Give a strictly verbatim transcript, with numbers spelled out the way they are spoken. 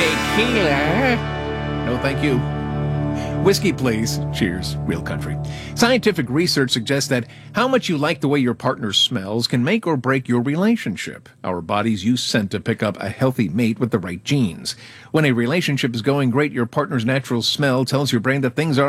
Tequila? No, thank you. Whiskey, please. Cheers. Real country. Scientific research suggests that how much you like the way your partner smells can make or break your relationship. Our bodies use scent to pick up a healthy mate with the right genes. When a relationship is going great, your partner's natural smell tells your brain that things are